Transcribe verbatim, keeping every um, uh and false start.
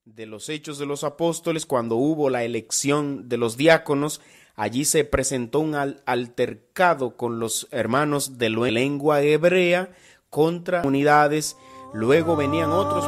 de los Hechos de los Apóstoles, cuando hubo la elección de los diáconos, allí se presentó un altercado con los hermanos de lengua hebrea contra comunidades. Luego venían otros